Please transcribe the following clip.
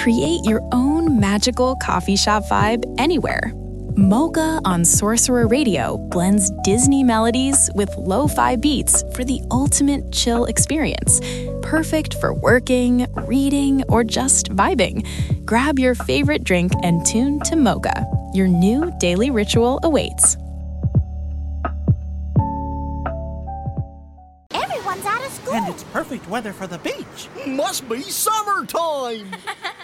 Create your own magical coffee shop vibe anywhere. Mocha on Sorcerer Radio blends Disney melodies with lo-fi beats for the ultimate chill experience. Perfect for working, reading, or just vibing. Grab your favorite drink and tune to Mocha. Your new daily ritual awaits. Everyone's out of school. And it's perfect weather for the beach. Must be summertime.